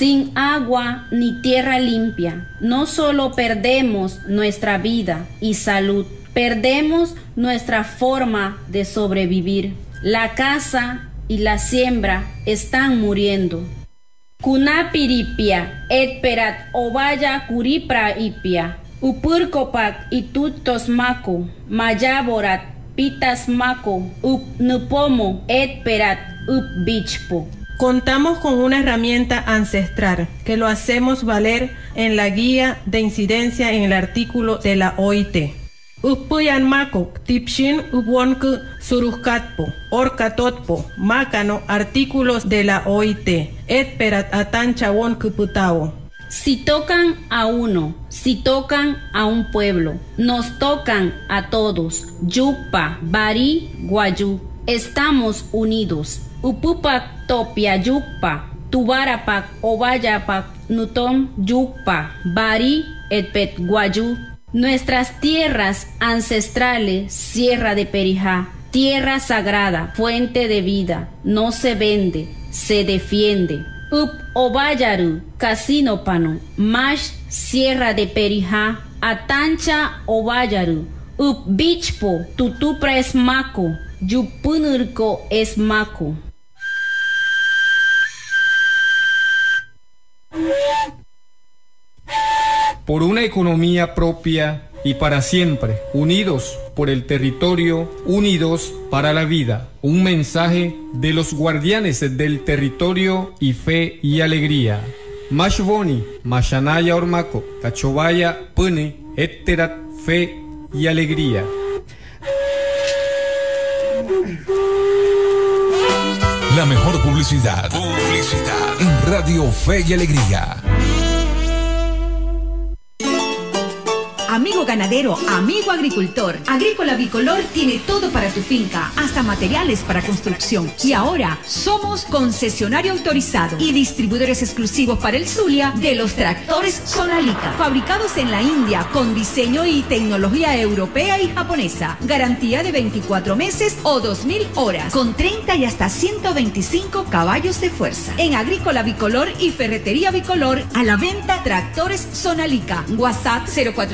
Sin agua ni tierra limpia, no solo perdemos nuestra vida y salud, perdemos nuestra forma de sobrevivir. La caza y la siembra están muriendo. Kunapiripia, etperat ovaya kuripra ipia, upurkopak itutosmako, mayaborat, pitasmako, upnupomo, etperat, upbichpo. Contamos con una herramienta ancestral que lo hacemos valer en la guía de incidencia en el artículo de la OIT. Upuyanmako, tipshin ubwonku surujkatpo, orkatotpo, mácano, artículos de la OIT, etperat atancha wonkuputao. Si tocan a uno, si tocan a un pueblo, nos tocan a todos. Yukpa, Bari, Guayú, estamos unidos. Upupak topia yukpa, tubarapak ovayapak nuton yukpa, Bari etpet Guayú. Nuestras tierras ancestrales, Sierra de Perijá, tierra sagrada, fuente de vida, no se vende, se defiende. Up Ovayaru, Casinopano, Mash, Sierra de Perijá, Atancha Ovayaru, Up Bichpo, Tutupra Esmaco, Yupunurco Esmaco. Por una economía propia y para siempre, unidos por el territorio, unidos para la vida. Un mensaje de los guardianes del territorio y fe y alegría. Mashboni, Mashanaya Ormaco, Cachobaya, Pune, Etterat, fe y alegría. La mejor publicidad. En Radio Fe y Alegría. Amigo ganadero, amigo agricultor, Agrícola Bicolor tiene todo para tu finca, hasta materiales para construcción. Y ahora somos concesionario autorizado y distribuidores exclusivos para el Zulia de los tractores Sonalica, fabricados en la India con diseño y tecnología europea y japonesa. Garantía de 24 meses o 2000 horas, con 30 y hasta 125 caballos de fuerza. En Agrícola Bicolor y Ferretería Bicolor, a la venta tractores Sonalica. WhatsApp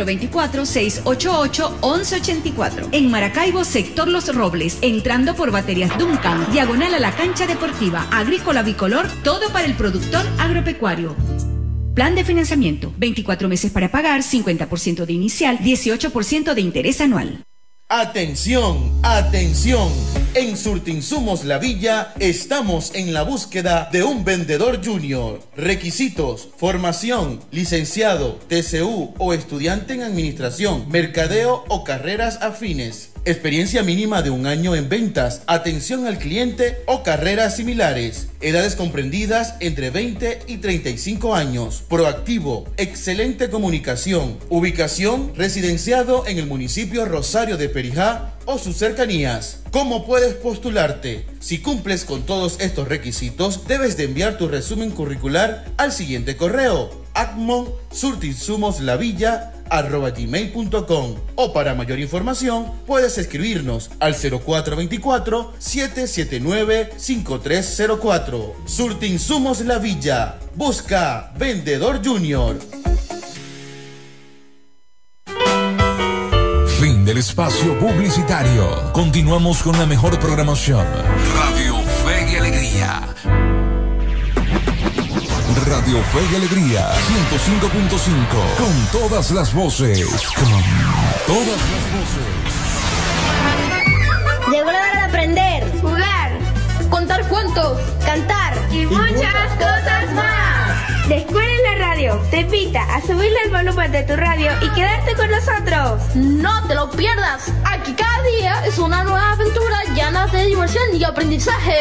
0424-688-1184. En Maracaibo, sector Los Robles, entrando por Baterías Duncan, diagonal a la cancha deportiva. Agrícola Bicolor, todo para el productor agropecuario. Plan de financiamiento, 24 meses para pagar, 50% de inicial, 18% de interés anual. Atención, atención. En Surtinsumos La Villa estamos en la búsqueda de un vendedor junior. Requisitos: formación, licenciado, TCU o estudiante en administración, mercadeo o carreras afines. Experiencia mínima de 1 año en ventas, atención al cliente o carreras similares. Edades comprendidas entre 20 y 35 años. Proactivo, excelente comunicación. Ubicación: residenciado en el municipio Rosario de Perijá o sus cercanías. ¿Cómo puedes postularte? Si cumples con todos estos requisitos, debes de enviar tu resumen curricular al siguiente correo: acmonsurtinsumoslavilla@gmail.com, o para mayor información puedes escribirnos al 0424-779-5304. Surtinsumos La Villa, busca vendedor junior. Fin del espacio publicitario. Continuamos con la mejor programación. Radio Fe y Alegría. Radio Fe y Alegría 105.5. Con todas las voces. Con todas las voces. Llegó la hora de aprender, jugar, contar cuentos, cantar y muchas cosas más. La Escuela en la Radio te invita a subirle el volumen de tu radio y quedarte con nosotros. No te lo pierdas. Aquí cada día es una nueva aventura llena de diversión y aprendizaje.